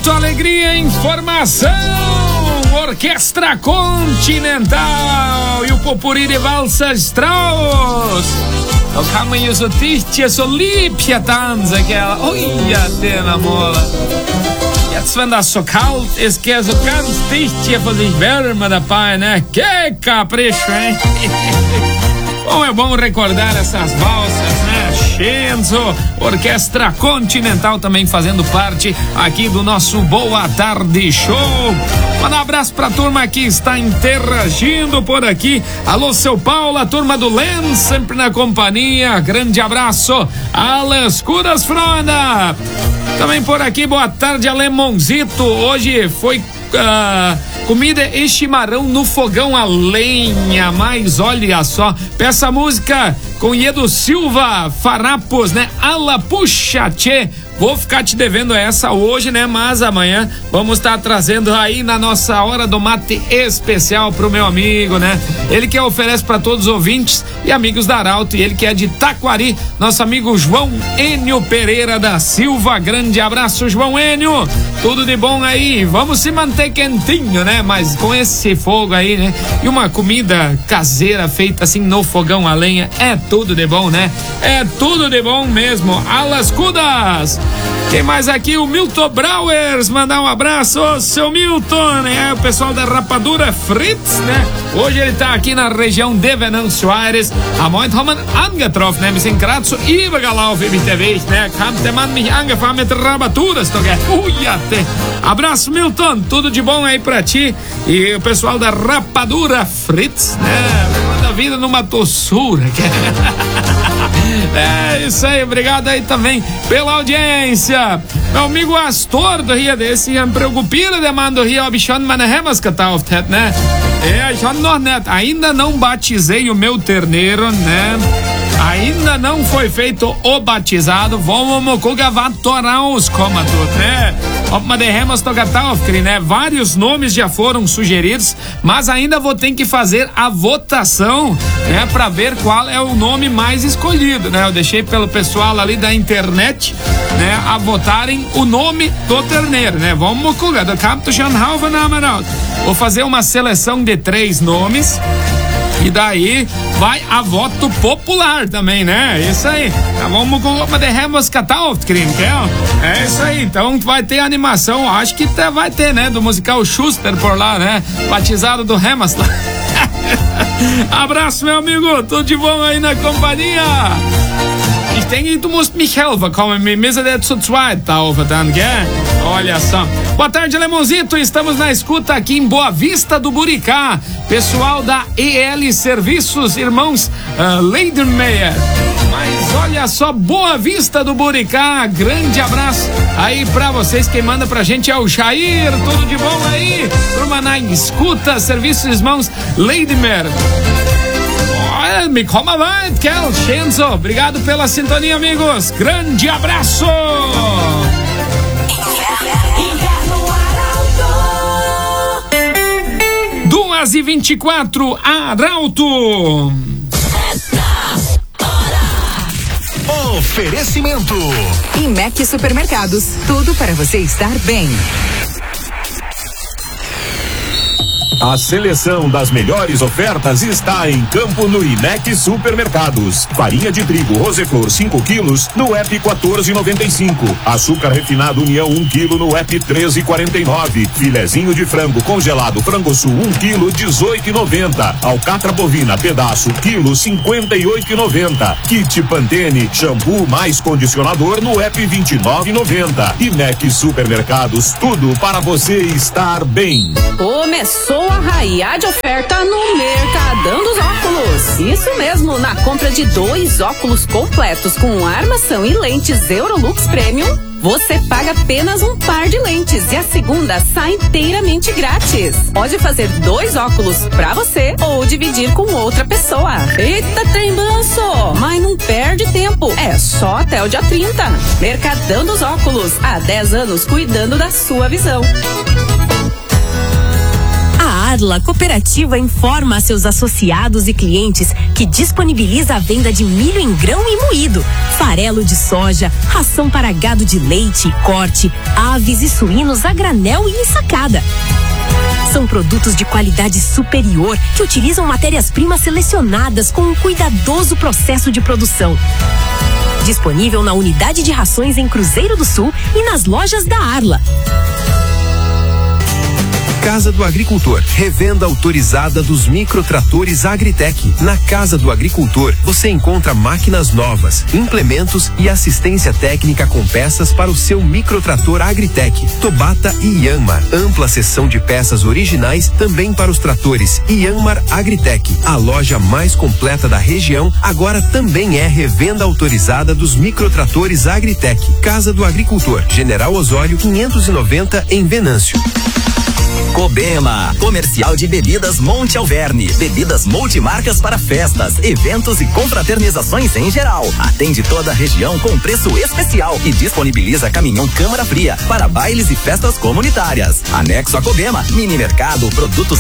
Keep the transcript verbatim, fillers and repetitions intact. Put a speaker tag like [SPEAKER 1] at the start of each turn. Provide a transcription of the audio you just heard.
[SPEAKER 1] Arauto, alegria, informação. Orquestra Continental e o popurrí de valsa Strauss. Då kan man ju så titta så lipjatans aquela. Oj, det na mola. Jetzt, wenn das so kalt ist, geht so ganz dicht hier für sich Wärme dabei, né? Que capricho, hein? Bom, é bom recordar essas valsas, né? Shenzo, Orquestra Continental também fazendo parte aqui do nosso Boa Tarde Show. Manda um abraço pra turma que está interagindo por aqui. Alô, seu Paulo, a turma do Lens, sempre na companhia. Grande abraço. Alas Curas Fronda. Também por aqui, boa tarde, Alemãozito. Hoje foi uh, comida e chimarrão no fogão a lenha. Mas olha só, peça música com Iedo Silva, Farrapos, né? Ala puxa, tchê. Vou ficar te devendo essa hoje, né? Mas amanhã vamos estar trazendo aí na nossa hora do mate especial pro meu amigo, né? Ele que oferece para todos os ouvintes e amigos da Arauto, e ele que é de Taquari, nosso amigo João Enio Pereira da Silva. Grande abraço, João Enio. Tudo de bom aí. Vamos se manter quentinho, né? Mas com esse fogo aí, né? E uma comida caseira feita assim no fogão a lenha, é tudo de bom, né? É tudo de bom mesmo. Alas Cudas. Quem mais aqui? O Milton Brauers, mandar um abraço, ô, seu Milton, né? O pessoal da Rapadura Fritz, né? Hoje ele tá aqui na região de Venâncio Aires. A Moin haben angetroffen, né? Wir sind gerade so übergelaufen mit der Weg, né? Kam der Mann mich angefahren mit Rabaturas, doch é. Ui, até. Abraço, Milton, tudo de bom aí pra ti. E o pessoal da Rapadura Fritz, né? Manda vida numa tossura, que é isso aí, obrigado aí também pela audiência. Meu amigo Astor do Rio desse, han preocupira de man do Rio, ob ich schon meine Hemmers getauft hätte, né? É, schon noch nicht. Ainda não batizei o meu terneiro, né? Ainda não foi feito o batizado. Vamos cogavatorar os comandos, né? Ob man de Hemmers to getauft, né? Vários nomes já foram sugeridos, mas ainda vou ter que fazer a votação, né? Pra ver qual é o nome mais escolhido, né? Eu deixei pelo pessoal ali da internet, né? A votarem o nome do terneiro, né? Vamos cuidar do campo schon Haufen Namen. Vou fazer uma seleção de três nomes. E daí vai a voto popular também, né? Isso aí. Tá, vamos com uma de Hemmers getauft, é isso aí. Então vai ter animação, acho que vai ter, né? Do musical Schuster por lá, né? Batizado do Hemmers lá. Abraço, meu amigo. Tudo de bom aí na companhia. Ich denke, du musst mich helfen, kommen. Wir müssen jetzt zu zweit taufen, dann, gell? Olha só. Boa tarde, Alemãozito. Estamos na escuta aqui em Boa Vista do Buricá. Pessoal da E L Serviços, irmãos uh, Leidenmeyer. Mas olha só, Boa Vista do Buricá. Grande abraço aí pra vocês. Quem manda pra gente é o Jair. Tudo de bom aí? Turma na escuta, Serviços Irmãos Leidenmeyer. Me coma weit, Kel, Shenzo. Obrigado pela sintonia, amigos. Grande abraço. Duas e vinte e quatro, Arauto.
[SPEAKER 2] Oferecimento
[SPEAKER 3] Imec Supermercados, tudo para você estar bem.
[SPEAKER 2] A seleção das melhores ofertas está em campo no Imec Supermercados. Farinha de trigo Roseflor cinco quilos no app quatorze e noventa e cinco. Açúcar refinado União um quilo no app treze e quarenta e nove. Filezinho de frango congelado Frango Sul um quilo dezoito e noventa. Alcatra bovina pedaço quilo cinquenta e oito e noventa. Kit Pantene shampoo mais condicionador no app vinte e nove e noventa. Imec Supermercados, tudo para você estar bem.
[SPEAKER 4] Começou a raiar de oferta no Mercadão dos Óculos. Isso mesmo, na compra de dois óculos completos com armação e lentes Eurolux Premium, você paga apenas um par de lentes e a segunda sai inteiramente grátis. Pode fazer dois óculos pra você ou dividir com outra pessoa. Eita, trem manso! Mas não perde tempo, é só até o dia trinta. Mercadão dos Óculos, há dez anos cuidando da sua visão.
[SPEAKER 3] A
[SPEAKER 5] Arla Cooperativa informa a seus associados e clientes que disponibiliza a venda de milho em grão e moído, farelo de soja, ração para gado de leite e corte, aves e suínos a granel e ensacada. São produtos de qualidade superior que utilizam matérias-primas selecionadas com um cuidadoso processo de produção. Disponível na unidade de rações em Cruzeiro do Sul e nas lojas da Arla.
[SPEAKER 6] Casa do Agricultor, revenda autorizada dos microtratores Agritec. Na Casa do Agricultor, você encontra máquinas novas, implementos e assistência técnica com peças para o seu microtrator Agritec, Tobata e Yanmar. Ampla seção de peças originais também para os tratores Yanmar Agritec. A loja mais completa da região agora também é revenda autorizada dos microtratores Agritec. Casa do Agricultor, General Osório quinhentos e noventa em Venâncio.
[SPEAKER 7] Cobema, comercial de bebidas Monte Alverne, bebidas multimarcas para festas, eventos e confraternizações em geral. Atende toda a região com preço especial e disponibiliza caminhão câmara fria para bailes e festas comunitárias. Anexo a Cobema, mini mercado, produtos